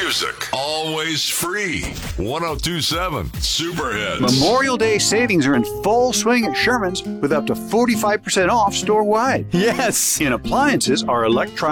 music, always free. 102.7 Superhits. Memorial Day savings are in full swing at Sherman's with up to 45% off store-wide. Yes! In appliances, our electronic